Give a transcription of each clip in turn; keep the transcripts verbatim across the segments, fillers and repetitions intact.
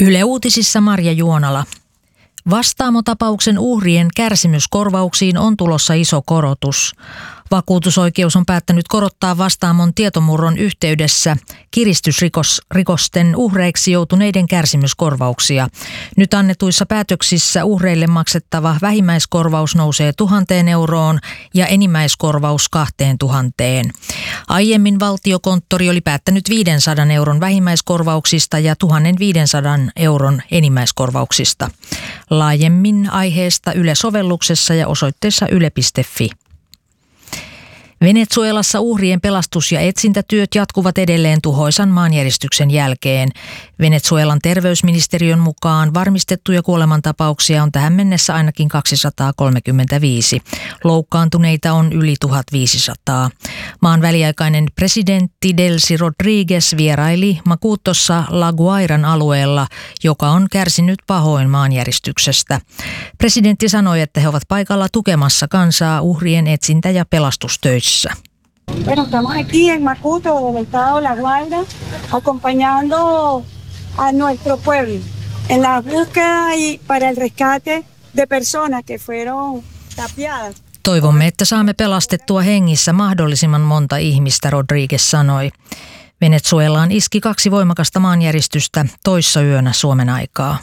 Yle Uutisissa Marja Juonala. Vastaamo-tapauksen uhrien kärsimyskorvauksiin on tulossa iso korotus. Vakuutusoikeus on päättänyt korottaa Vastaamon tietomurron yhteydessä kiristysrikosten uhreiksi joutuneiden kärsimyskorvauksia. Nyt annetuissa päätöksissä uhreille maksettava vähimmäiskorvaus nousee tuhanteen euroon ja enimmäiskorvaus kahteen tuhanteen. Aiemmin valtiokonttori oli päättänyt viidensadan euron vähimmäiskorvauksista ja tuhatviisisataa euron enimmäiskorvauksista. Laajemmin aiheesta Yle-sovelluksessa ja osoitteessa yle piste fi. Venezuelassa uhrien pelastus- ja etsintätyöt jatkuvat edelleen tuhoisan maanjäristyksen jälkeen. Venezuelan terveysministeriön mukaan varmistettuja kuolemantapauksia on tähän mennessä ainakin kaksisataakolmekymmentäviisi. Loukkaantuneita on yli tuhatviisisataa. Maan väliaikainen presidentti Delcy Rodriguez vieraili Macutossa La Guairan alueella, joka on kärsinyt pahoin maanjäristyksestä. Presidentti sanoi, että he ovat paikalla tukemassa kansaa uhrien etsintä- ja pelastustöissä. Bueno, estamos aquí en Macuto, del estado La Guaira, acompañando a nuestro pueblo en la búsqueda y para el rescate de personas que fueron tapiadas. Toivomme, että saamme pelastettua hengissä mahdollisimman monta ihmistä, Rodriguez sanoi. Venezuelaan iski kaksi voimakasta maanjäristystä toissa yönä Suomen aikaa.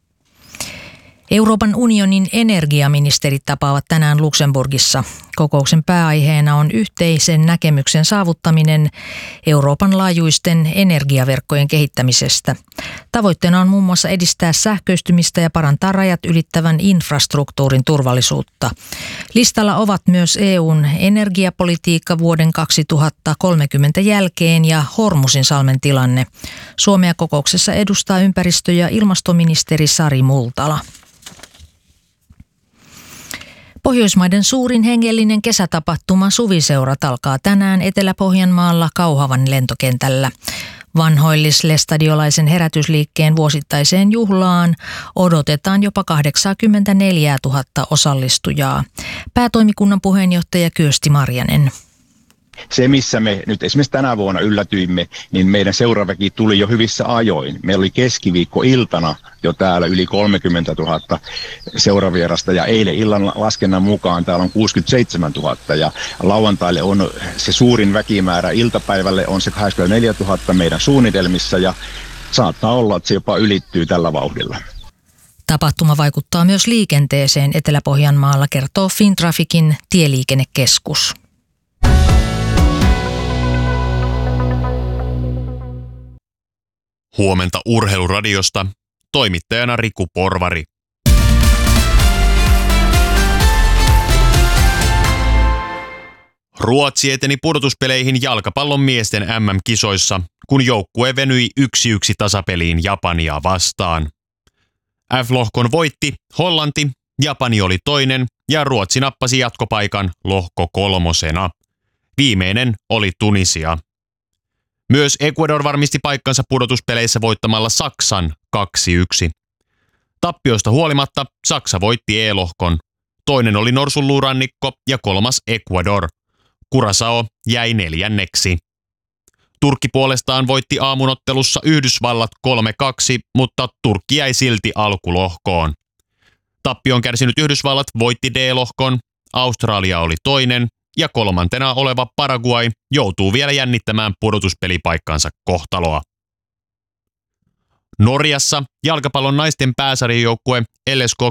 Euroopan unionin energiaministerit tapaavat tänään Luxemburgissa. Kokouksen pääaiheena on yhteisen näkemyksen saavuttaminen Euroopan laajuisten energiaverkkojen kehittämisestä. Tavoitteena on muun muassa edistää sähköistymistä ja parantaa rajat ylittävän infrastruktuurin turvallisuutta. Listalla ovat myös E U:n energiapolitiikka vuoden kaksituhattakolmekymmentä jälkeen ja Hormuzinsalmen tilanne. Suomea kokouksessa edustaa ympäristö- ja ilmastoministeri Sari Multala. Pohjoismaiden suurin hengellinen kesätapahtuma Suviseurat alkaa tänään Etelä-Pohjanmaalla Kauhavan lentokentällä. Vanhoillis-lestadiolaisen herätysliikkeen vuosittaiseen juhlaan odotetaan jopa kahdeksankymmentäneljätuhatta osallistujaa. Päätoimikunnan puheenjohtaja Kyösti Marjanen. Se, missä me nyt esimerkiksi tänä vuonna yllätyimme, niin meidän seuraväki tuli jo hyvissä ajoin. Meillä oli keskiviikkoiltana jo täällä yli kolmekymmentätuhatta seuravierasta ja eilen illan laskennan mukaan täällä on kuusikymmentäseitsemäntuhatta ja lauantaille on se suurin väkimäärä, iltapäivälle on se kahdeksankymmentäneljätuhatta meidän suunnitelmissa ja saattaa olla, että se jopa ylittyy tällä vauhdilla. Tapahtuma vaikuttaa myös liikenteeseen Etelä-Pohjanmaalla, kertoo Fintraficin tieliikennekeskus. Huomenta Urheiluradiosta, toimittajana Riku Porvari. Ruotsi eteni pudotuspeleihin jalkapallon miesten M M-kisoissa, kun joukkue venyi yksi yksi tasapeliin Japania vastaan. F-lohkon voitti Hollanti, Japani oli toinen ja Ruotsi nappasi jatkopaikan lohko kolmosena. Viimeinen oli Tunisia. Myös Ecuador varmisti paikkansa pudotuspeleissä voittamalla Saksan kaksi yksi. Tappiosta huolimatta Saksa voitti E-lohkon. Toinen oli Norsunluurannikko ja kolmas Ecuador. Curaçao jäi neljänneksi. Turkki puolestaan voitti aamunottelussa Yhdysvallat kolme kaksi, mutta Turkki jäi silti alkulohkoon. Tappion kärsinyt Yhdysvallat voitti D-lohkon, Australia oli toinen ja kolmantena oleva Paraguay joutuu vielä jännittämään pudotuspelipaikkansa kohtaloa. Norjassa jalkapallon naisten pääsarjajoukkue L S K